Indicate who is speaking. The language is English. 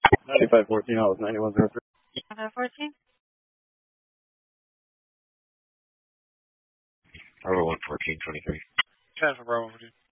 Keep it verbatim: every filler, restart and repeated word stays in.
Speaker 1: ninety-five fourteen, I was ninety-one zero three.
Speaker 2: ninety-five fourteen?
Speaker 3: Bravo one fourteen twenty-three.
Speaker 2: ten for Bravo fourteen.